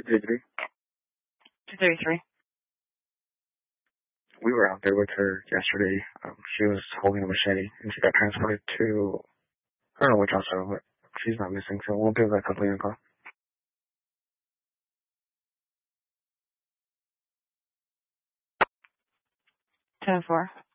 233. 233. We were out there with her yesterday. She was holding a machete, and she got transported to, I don't know which hospital, but she's not missing, so we'll give that company a call. 10-4.